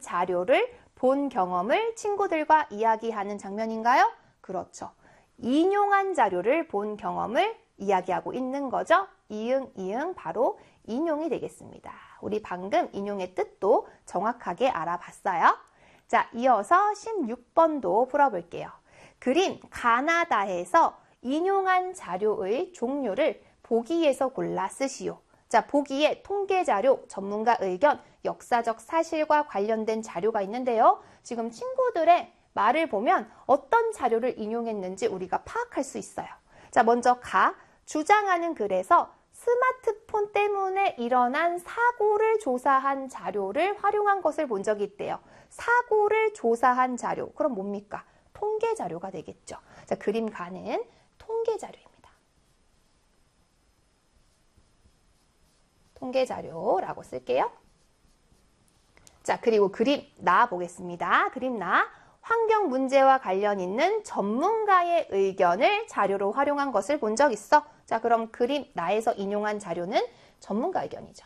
자료를 본 경험을 친구들과 이야기하는 장면인가요? 그렇죠. 인용한 자료를 본 경험을 이야기하고 있는 거죠. 이응 바로 인용이 되겠습니다. 우리 방금 인용의 뜻도 정확하게 알아봤어요. 자, 이어서 16번도 풀어볼게요. 그림 가나다에서 인용한 자료의 종류를 보기에서 골라 쓰시오. 자, 보기에 통계자료, 전문가 의견, 역사적 사실과 관련된 자료가 있는데요. 지금 친구들의 말을 보면 어떤 자료를 인용했는지 우리가 파악할 수 있어요. 자, 먼저 주장하는 글에서 스마트폰 때문에 일어난 사고를 조사한 자료를 활용한 것을 본 적이 있대요. 사고를 조사한 자료, 그럼 뭡니까? 통계 자료가 되겠죠. 자, 그림 가는 통계 자료입니다. 통계 자료라고 쓸게요. 자, 그리고 그림 나 보겠습니다. 그림 나. 환경 문제와 관련 있는 전문가의 의견을 자료로 활용한 것을 본 적 있어. 자, 그럼 그림 나에서 인용한 자료는 전문가 의견이죠.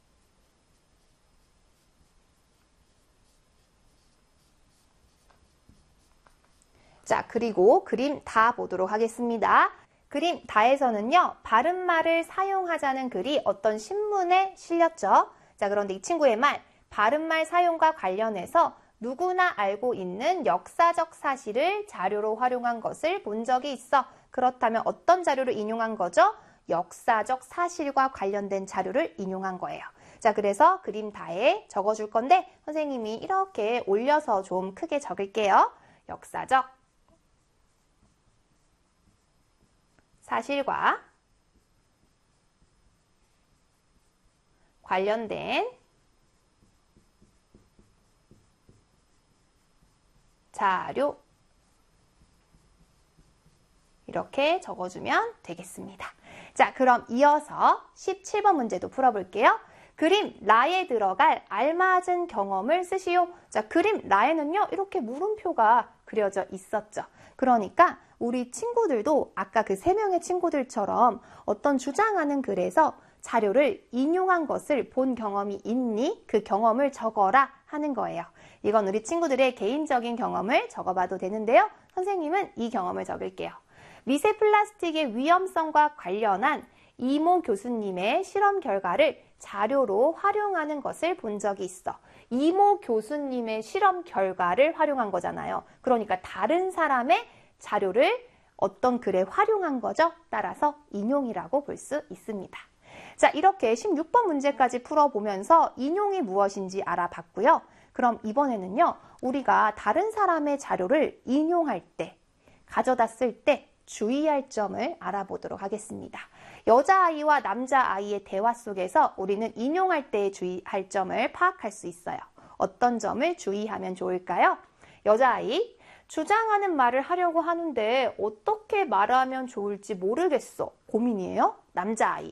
자, 그리고 그림 다 보도록 하겠습니다. 그림 다에서는요, 바른말을 사용하자는 글이 어떤 신문에 실렸죠. 자, 그런데 이 친구의 말, 바른말 사용과 관련해서 누구나 알고 있는 역사적 사실을 자료로 활용한 것을 본 적이 있어. 그렇다면 어떤 자료를 인용한 거죠? 역사적 사실과 관련된 자료를 인용한 거예요. 자, 그래서 그림 다에 적어줄 건데 선생님이 이렇게 올려서 좀 크게 적을게요. 역사적 사실과 관련된 자료 이렇게 적어주면 되겠습니다. 자, 그럼 이어서 17번 문제도 풀어볼게요. 그림 라에 들어갈 알맞은 경험을 쓰시오. 자, 그림 라에는요, 이렇게 물음표가 그려져 있었죠. 그러니까 우리 친구들도 아까 그 3명의 친구들처럼 어떤 주장하는 글에서 자료를 인용한 것을 본 경험이 있니? 그 경험을 적어라 하는 거예요. 이건 우리 친구들의 개인적인 경험을 적어봐도 되는데요. 선생님은 이 경험을 적을게요. 미세 플라스틱의 위험성과 관련한 이모 교수님의 실험 결과를 자료로 활용하는 것을 본 적이 있어. 이모 교수님의 실험 결과를 활용한 거잖아요. 그러니까 다른 사람의 자료를 어떤 글에 활용한 거죠. 따라서 인용이라고 볼 수 있습니다. 자, 이렇게 16번 문제까지 풀어보면서 인용이 무엇인지 알아봤고요. 그럼 이번에는요, 우리가 다른 사람의 자료를 인용할 때, 가져다 쓸 때 주의할 점을 알아보도록 하겠습니다. 여자아이와 남자아이의 대화 속에서 우리는 인용할 때 주의할 점을 파악할 수 있어요. 어떤 점을 주의하면 좋을까요? 여자아이, 주장하는 말을 하려고 하는데 어떻게 말하면 좋을지 모르겠어. 고민이에요. 남자아이,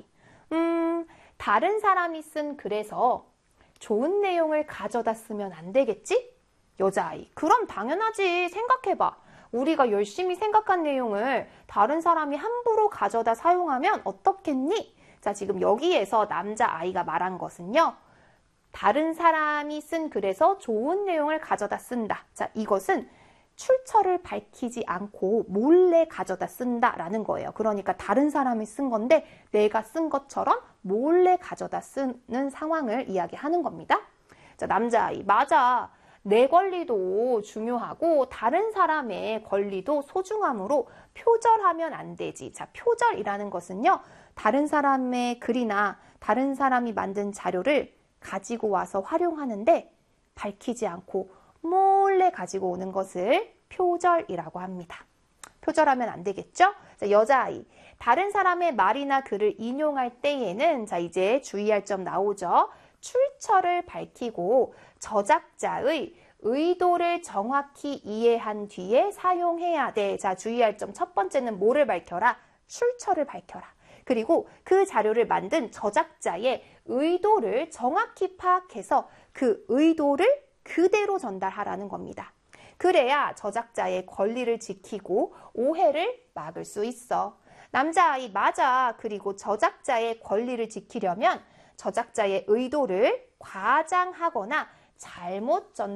다른 사람이 쓴 글에서 좋은 내용을 가져다 쓰면 안 되겠지? 여자아이, 그럼 당연하지. 생각해봐. 우리가 열심히 생각한 내용을 다른 사람이 함부로 가져다 사용하면 어떻겠니? 자, 지금 여기에서 남자아이가 말한 것은요, 다른 사람이 쓴 글에서 좋은 내용을 가져다 쓴다. 자, 이것은 출처를 밝히지 않고 몰래 가져다 쓴다라는 거예요. 그러니까 다른 사람이 쓴 건데 내가 쓴 것처럼 몰래 가져다 쓰는 상황을 이야기하는 겁니다. 자, 남자아이, 맞아. 내 권리도 중요하고 다른 사람의 권리도 소중함으로 표절하면 안 되지. 자, 표절이라는 것은요, 다른 사람의 글이나 다른 사람이 만든 자료를 가지고 와서 활용하는데 밝히지 않고 몰래 가지고 오는 것을 표절이라고 합니다. 표절하면 안 되겠죠? 자, 여자아이, 다른 사람의 말이나 글을 인용할 때에는 자, 이제 주의할 점 나오죠. 출처를 밝히고 저작자의 의도를 정확히 이해한 뒤에 사용해야 돼. 자, 주의할 점 첫 번째는 뭐를 밝혀라? 출처를 밝혀라. 그리고 그 자료를 만든 저작자의 의도를 정확히 파악해서 그 의도를 그대로 전달하라는 겁니다. 그래야 저작자의 권리를 지키고 오해를 막을 수 있어. 남자아이, 맞아. 그리고 저작자의 권리를 지키려면 저작자의 의도를 과장하거나 잘못 전달